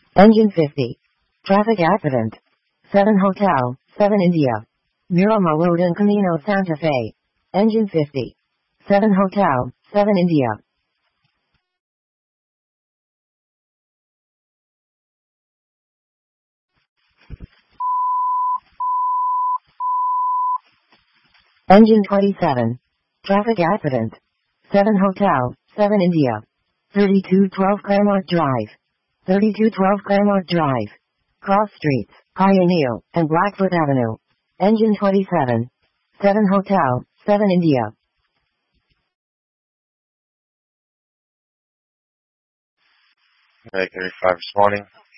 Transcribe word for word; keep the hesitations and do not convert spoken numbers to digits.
Engine fifty. Traffic accident. seven Hotel, seven India. Miramar Road and Camino Santa Fe. Engine fifty. seven Hotel, seven India. Engine twenty-seven. Traffic accident. seven Hotel, seven India. thirty-two twelve Claremont Drive. thirty-two twelve Claremont Drive. Cross Streets, Pioneer, and Blackfoot Avenue. Engine twenty-seven. seven Hotel, seven India. Bakery five responding.